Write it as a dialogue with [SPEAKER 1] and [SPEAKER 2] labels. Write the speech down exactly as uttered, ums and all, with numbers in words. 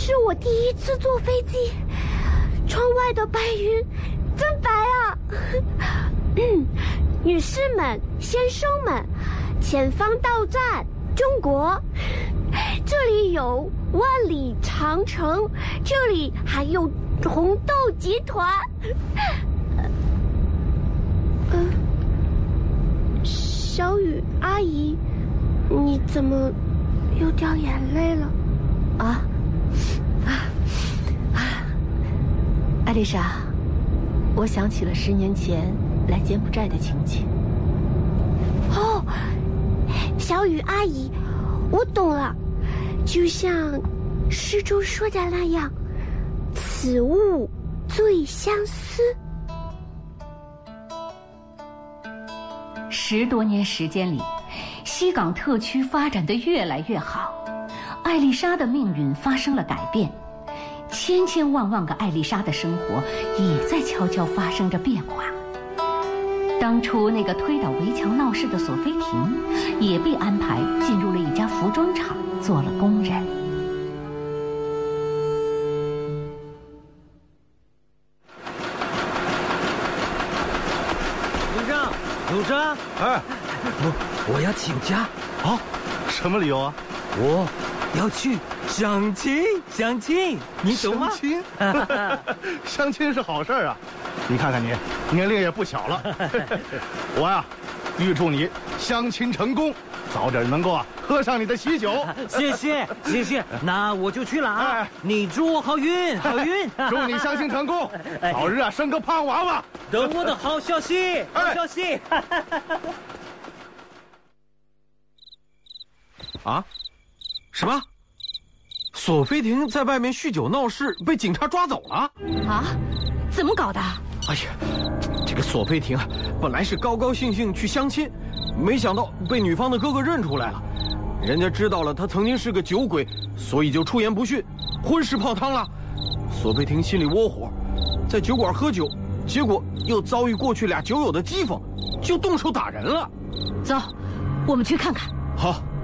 [SPEAKER 1] 是我第一次坐飞机，窗外的白云真白啊！嗯，女士们、先生们，前方到站中国，这里有万里长城，这里还有红豆集团。呃，小雨阿姨，你怎么又掉眼泪了？
[SPEAKER 2] 啊啊啊！艾丽莎，我想起了十年前来柬埔寨的情景。
[SPEAKER 1] 哦，小雨阿姨，我懂了，就像诗中说的那样，此物最相思。
[SPEAKER 3] 十多年时间里，西港特区发展得越来越好，艾丽莎的命运发生了改变，千千万万个艾丽莎的生活也在悄悄发生着变化。当初那个推倒围墙闹事的索菲婷，也被安排进入了一家服装厂做了工人。
[SPEAKER 4] 组长，组长，
[SPEAKER 5] 哎，
[SPEAKER 4] 我我要请假。
[SPEAKER 5] 好，什么理由啊？
[SPEAKER 4] 我要去相亲，相亲，你懂吗？
[SPEAKER 5] 相亲，相亲是好事啊！你看看你，年龄也不小了。我呀、啊，预祝你相亲成功，早点能够啊喝上你的喜酒。
[SPEAKER 4] 谢谢谢谢，那我就去了啊！哎、你祝我好运，好运！
[SPEAKER 5] 祝你相亲成功，早日啊生个胖娃娃。
[SPEAKER 4] 等我的好消息，好消息！哎、
[SPEAKER 6] 啊？什么？索菲婷在外面酗酒闹事，被警察抓走了？
[SPEAKER 2] 啊？怎么搞的？
[SPEAKER 6] 哎呀，这个索菲婷啊，本来是高高兴兴去相亲，没想到被女方的哥哥认出来了。人家知道了他曾经是个酒鬼，所以就出言不逊，婚事泡汤了。索菲婷心里窝火，在酒馆喝酒，结果又遭遇过去俩酒友的讥讽，就动手打人了。
[SPEAKER 2] 走，我们去看看。
[SPEAKER 6] 好。